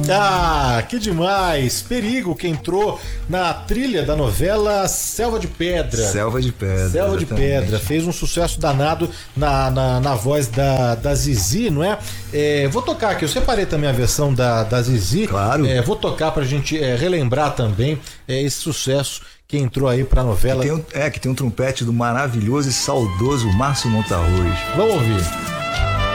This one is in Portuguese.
Ah, que demais! Perigo, que entrou na trilha da novela Selva de Pedra. Selva de Pedra. Selva de Pedra. Fez um sucesso danado na voz da Zizi, não é? Vou tocar aqui, eu separei também a versão da Zizi. Claro. Vou tocar pra gente relembrar também esse sucesso que entrou aí pra novela. Que tem um trompete do maravilhoso e saudoso Márcio Montarroz. Vamos ouvir.